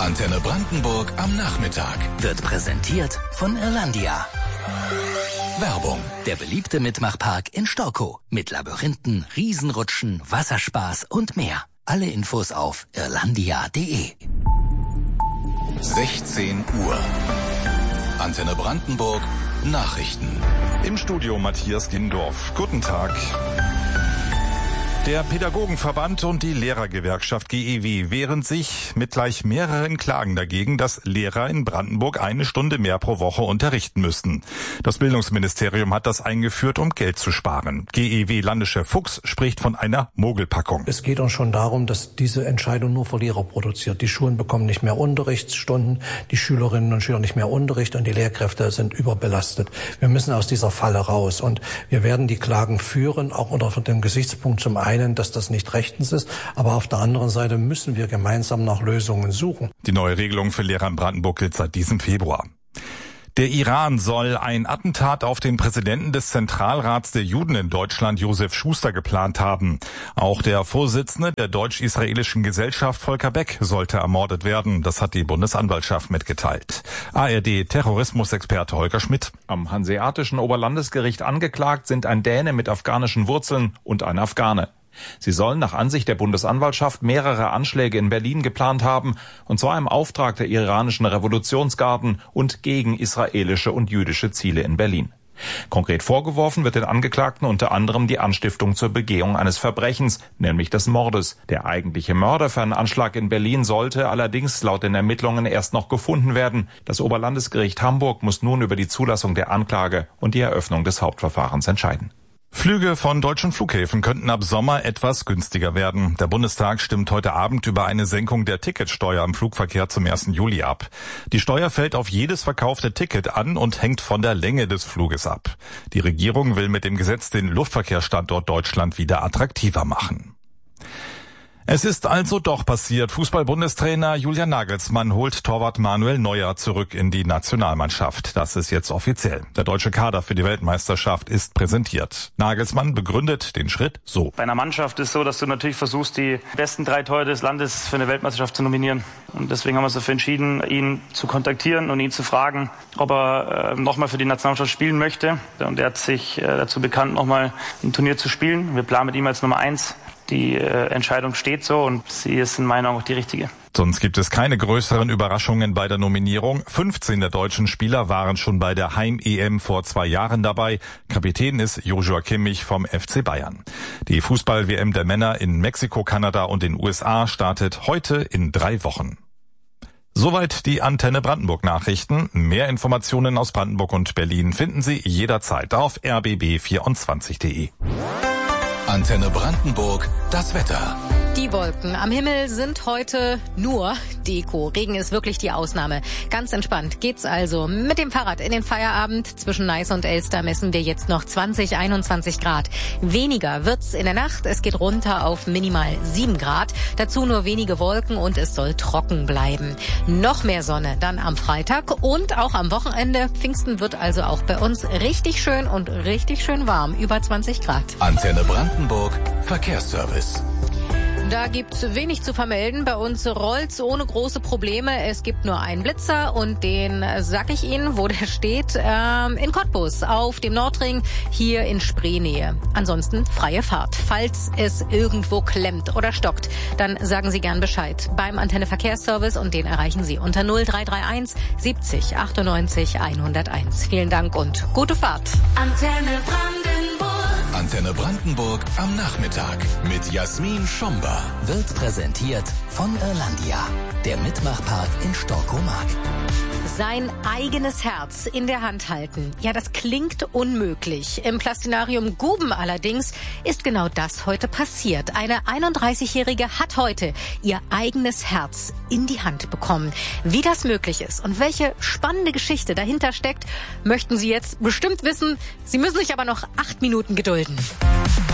Antenne Brandenburg am Nachmittag. Wird präsentiert von Irlandia. Werbung. Der beliebte Mitmachpark in Storkow. Mit Labyrinthen, Riesenrutschen, Wasserspaß und mehr. Alle Infos auf irlandia.de. 16 Uhr. Antenne Brandenburg. Nachrichten. Im Studio Matthias Gindorf. Guten Tag. Der Pädagogenverband und die Lehrergewerkschaft GEW wehren sich mit gleich mehreren Klagen dagegen, dass Lehrer in Brandenburg 1 Stunde mehr pro Woche unterrichten müssten. Das Bildungsministerium hat das eingeführt, um Geld zu sparen. GEW-Landeschef Fuchs spricht von einer Mogelpackung. Es geht uns schon darum, dass diese Entscheidung nur Verlierer produziert. Die Schulen bekommen nicht mehr Unterrichtsstunden, die Schülerinnen und Schüler nicht mehr Unterricht und die Lehrkräfte sind überbelastet. Wir müssen aus dieser Falle raus und wir werden die Klagen führen, auch unter dem Gesichtspunkt zum einen, dass das nicht rechtens ist, aber auf der anderen Seite müssen wir gemeinsam nach Lösungen suchen. Die neue Regelung für Lehrer in Brandenburg gilt seit diesem Februar. Der Iran soll ein Attentat auf den Präsidenten des Zentralrats der Juden in Deutschland, Josef Schuster, geplant haben. Auch der Vorsitzende der deutsch-israelischen Gesellschaft, Volker Beck, sollte ermordet werden. Das hat die Bundesanwaltschaft mitgeteilt. ARD-Terrorismusexperte Holger Schmidt. Am Hanseatischen Oberlandesgericht angeklagt sind ein Däne mit afghanischen Wurzeln und ein Afghane. Sie sollen nach Ansicht der Bundesanwaltschaft mehrere Anschläge in Berlin geplant haben, und zwar im Auftrag der iranischen Revolutionsgarden und gegen israelische und jüdische Ziele in Berlin. Konkret vorgeworfen wird den Angeklagten unter anderem die Anstiftung zur Begehung eines Verbrechens, nämlich des Mordes. Der eigentliche Mörder für einen Anschlag in Berlin sollte allerdings laut den Ermittlungen erst noch gefunden werden. Das Oberlandesgericht Hamburg muss nun über die Zulassung der Anklage und die Eröffnung des Hauptverfahrens entscheiden. Flüge von deutschen Flughäfen könnten ab Sommer etwas günstiger werden. Der Bundestag stimmt heute Abend über eine Senkung der Ticketsteuer im Flugverkehr zum 1. Juli ab. Die Steuer fällt auf jedes verkaufte Ticket an und hängt von der Länge des Fluges ab. Die Regierung will mit dem Gesetz den Luftverkehrsstandort Deutschland wieder attraktiver machen. Es ist also doch passiert. Fußball-Bundestrainer Julian Nagelsmann holt Torwart Manuel Neuer zurück in die Nationalmannschaft. Das ist jetzt offiziell. Der deutsche Kader für die Weltmeisterschaft ist präsentiert. Nagelsmann begründet den Schritt so. Bei einer Mannschaft ist es so, dass du natürlich versuchst, die besten 3 Torhüter des Landes für eine Weltmeisterschaft zu nominieren. Und deswegen haben wir uns dafür entschieden, ihn zu kontaktieren und ihn zu fragen, ob er nochmal für die Nationalmannschaft spielen möchte. Und er hat sich dazu bekannt, nochmal ein Turnier zu spielen. Wir planen mit ihm als Nummer 1. Die Entscheidung steht so und sie ist in meinen Augen auch die richtige. Sonst gibt es keine größeren Überraschungen bei der Nominierung. 15 der deutschen Spieler waren schon bei der Heim-EM vor 2 Jahren dabei. Kapitän ist Joshua Kimmich vom FC Bayern. Die Fußball-WM der Männer in Mexiko, Kanada und den USA startet heute in 3 Wochen. Soweit die Antenne Brandenburg Nachrichten. Mehr Informationen aus Brandenburg und Berlin finden Sie jederzeit auf rbb24.de. Antenne Brandenburg, das Wetter. Die Wolken am Himmel sind heute nur Deko. Regen ist wirklich die Ausnahme. Ganz entspannt geht's also mit dem Fahrrad in den Feierabend. Zwischen Neisse und Elster messen wir jetzt noch 20, 21 Grad. Weniger wird's in der Nacht. Es geht runter auf minimal 7 Grad. Dazu nur wenige Wolken und es soll trocken bleiben. Noch mehr Sonne dann am Freitag und auch am Wochenende. Pfingsten wird also auch bei uns richtig schön und richtig schön warm. Über 20 Grad. Antenne Brandenburg, Verkehrsservice. Da gibt's wenig zu vermelden. Bei uns rollt's ohne große Probleme. Es gibt nur einen Blitzer und den sag ich Ihnen, wo der steht. In Cottbus auf dem Nordring, hier in Spreenähe. Ansonsten freie Fahrt. Falls es irgendwo klemmt oder stockt, dann sagen Sie gern Bescheid beim Antenne Verkehrsservice und den erreichen Sie unter 0331 70 98 101. Vielen Dank und gute Fahrt. Antenne Brandenburg am Nachmittag mit Jasmin Schomba. Wird präsentiert von Irlandia. Der Mitmachpark in Storkow-Mark. Sein eigenes Herz in der Hand halten. Ja, das klingt unmöglich. Im Plastinarium Guben allerdings ist genau das heute passiert. Eine 31-Jährige hat heute ihr eigenes Herz in die Hand bekommen. Wie das möglich ist und welche spannende Geschichte dahinter steckt, möchten Sie jetzt bestimmt wissen. Sie müssen sich aber noch 8 Minuten gedulden.